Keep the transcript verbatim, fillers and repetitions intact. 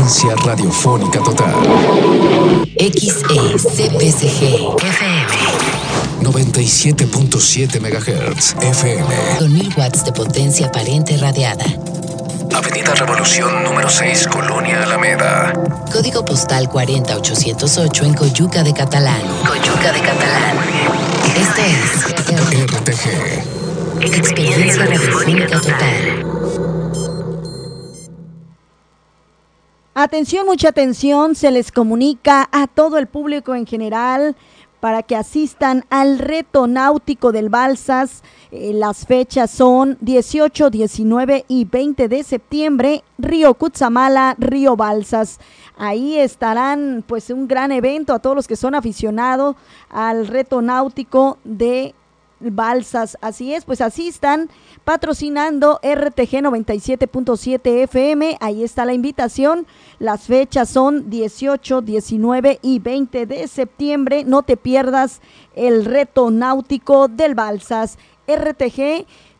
Experiencia radiofónica total. X E C P C G F M noventa y siete punto siete megahertz F M. Con mil watts de potencia aparente radiada. Avenida Revolución número seis, Colonia Alameda. Código postal cuarenta ochocientos ocho en Coyuca de Catalán. Coyuca de Catalán. Esto es R T G. Experiencia radiofónica total. Atención, mucha atención, se les comunica a todo el público en general para que asistan al reto náutico del Balsas. Eh, las fechas son dieciocho, diecinueve y veinte de septiembre, Río Cutzamala, Río Balsas. Ahí estarán pues un gran evento a todos los que son aficionados al reto náutico de Balsas. Así es, pues asistan, patrocinando R T G noventa y siete punto siete F M. Ahí está la invitación. Las fechas son dieciocho, diecinueve y veinte de septiembre. No te pierdas el reto náutico del Balsas. R T G